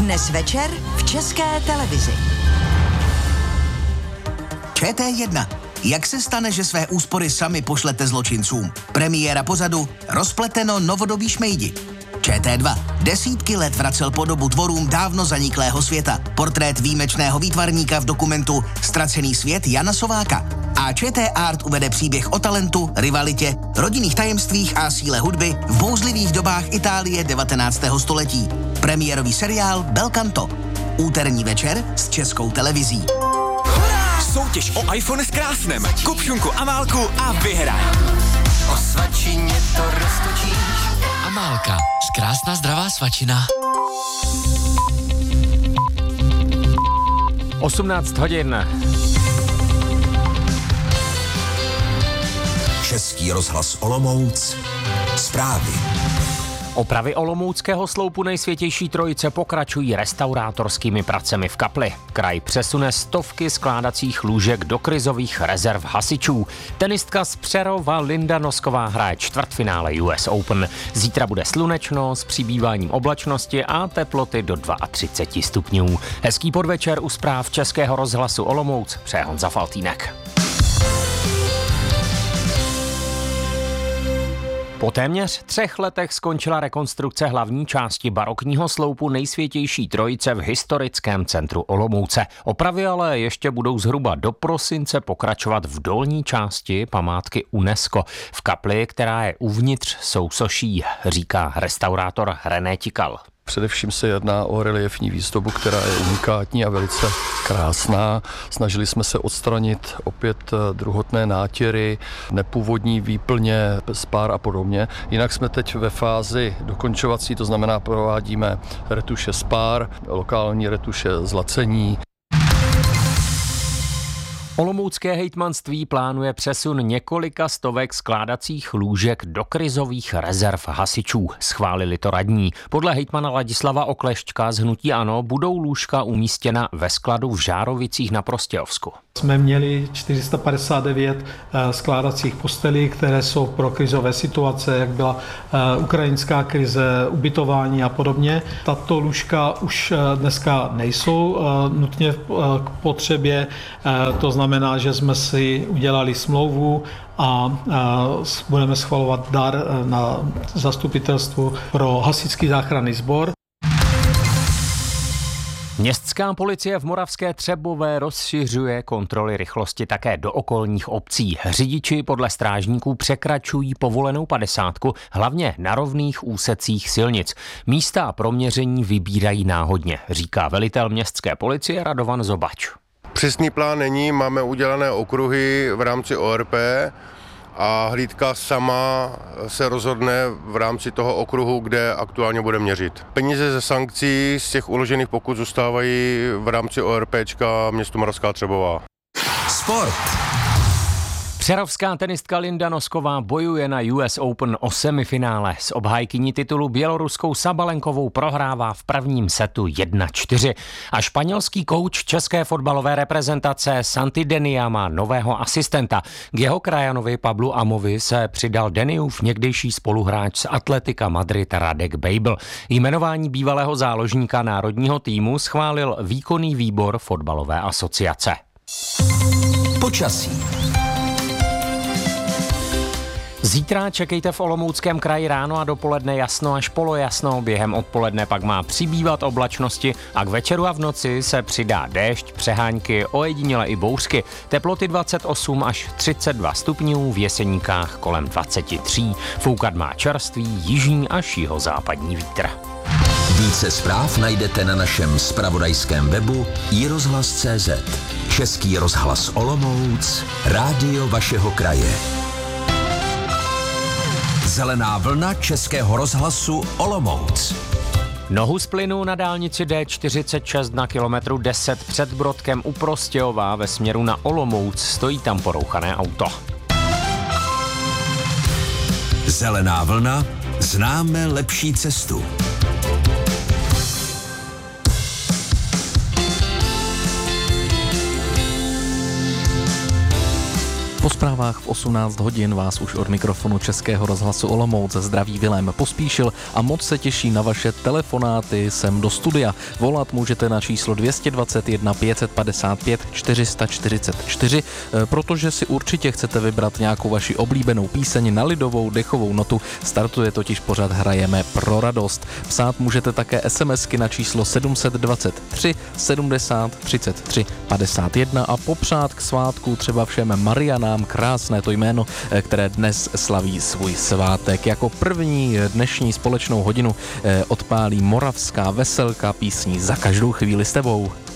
Dnes večer v České televizi. ČT1. Jak se stane, že své úspory sami pošlete zločincům? Premiéra pozadu, rozpleteno novodobí šmejdi. ČT2. Desítky let vracel podobu tvorům dávno zaniklého světa. Portrét výjimečného výtvarníka v dokumentu Ztracený svět Jana Sováka. A ČT Art uvede příběh o talentu, rivalitě, rodinných tajemstvích a síle hudby v bouřlivých dobách Itálie 19. století. Premiérový seriál Belcanto. Úterní večer s Českou televizí. Soutěž o iPhone s krásnem. Kup šunku Amálku a vyhraj. O svačině to roztočíš. Amálka, krásná zdravá svačina. 18 hodin. Český rozhlas Olomouc. Zprávy. Opravy olomouckého sloupu Nejsvětější trojice pokračují restaurátorskými pracemi v kapli. Kraj přesune stovky skládacích lůžek do krizových rezerv hasičů. Tenistka z Přerova Linda Nosková hraje čtvrtfinále US Open. Zítra bude slunečno s přibýváním oblačnosti a teploty do 32 stupňů. Hezký podvečer u zpráv Českého rozhlasu Olomouc přeje Honza Faltýnek. Po téměř 3 letech skončila rekonstrukce hlavní části barokního sloupu Nejsvětější trojice v historickém centru Olomouce. Opravy ale ještě budou zhruba do prosince pokračovat v dolní části památky UNESCO. V kapli, která je uvnitř sousoší, říká restaurátor René Tikal. Především se jedná o reliefní výzdobu, která je unikátní a velice krásná. Snažili jsme se odstranit opět druhotné nátěry, nepůvodní výplně, spár a podobně. Jinak jsme teď ve fázi dokončovací, to znamená provádíme retuše spár, lokální retuše zlacení. Olomoucké hejtmanství plánuje přesun několika stovek skládacích lůžek do krizových rezerv hasičů. Schválili to radní. Podle hejtmana Ladislava Oklešťka z hnutí ANO budou lůžka umístěna ve skladu v Žárovicích na Prostějovsku. Jsme měli 459 skládacích postelí, které jsou pro krizové situace, jak byla ukrajinská krize, ubytování a podobně. Tato lůžka už dneska nejsou nutně k potřebě, to znamená, že jsme si udělali smlouvu a budeme schvalovat dar na zastupitelstvu pro hasičský záchranný sbor. Městská policie v Moravské Třebové rozšiřuje kontroly rychlosti také do okolních obcí. Řidiči podle strážníků překračují povolenou 50, hlavně na rovných úsecích silnic. Místa pro měření vybírají náhodně, říká velitel městské policie Radovan Zobač. Přesný plán není, máme udělané okruhy v rámci ORP a hlídka sama se rozhodne v rámci toho okruhu, kde aktuálně bude měřit. Peníze ze sankcí z těch uložených pokut zůstávají v rámci ORPčka město Moravská Třebová. Sport. Přerovská tenistka Linda Nosková bojuje na US Open o semifinále. S obhájkyní titulu běloruskou Sabalenkovou prohrává v prvním setu 1-4. A španělský kouč české fotbalové reprezentace Santi Denia má nového asistenta. K jeho krajanovi Pablu Amovi se přidal Deniův někdejší spoluhráč z Atletika Madrid Radek Bejbl. Jmenování bývalého záložníka národního týmu schválil výkonný výbor fotbalové asociace. Počasí. Zítra čekejte v Olomouckém kraji ráno a dopoledne jasno až polojasno, během odpoledne pak má přibývat oblačnosti a k večeru a v noci se přidá déšť, přehánky, ojediněle i bouřky. Teploty 28 až 32 stupňů, v Jeseníkách kolem 23. Foukat má čerstvý jižní až jihozápadní vítr. Více zpráv najdete na našem zpravodajském webu iRozhlas.cz. Český rozhlas Olomouc, rádio vašeho kraje. Zelená vlna Českého rozhlasu Olomouc. Nohu z plynu na dálnici D46 na kilometru 10 před Brodkem u Prostějova ve směru na Olomouc, stojí tam porouchané auto. Zelená vlna, známe lepší cestu. Po zprávách v 18 hodin vás už od mikrofonu Českého rozhlasu Olomouc zdraví Vilém Pospíšil a moc se těší na vaše telefonáty sem do studia. Volat můžete na číslo 221 555 444, protože si určitě chcete vybrat nějakou vaši oblíbenou píseň na lidovou dechovou notu. Startuje totiž pořad Hrajeme pro radost. Psát můžete také SMSky na číslo 723 70 33 51 a popřát k svátku třeba všem Marianám krásné to jméno, které dnes slaví svůj svátek. Jako první dnešní společnou hodinu odpálí Moravská veselka písní Za každou chvíli s tebou.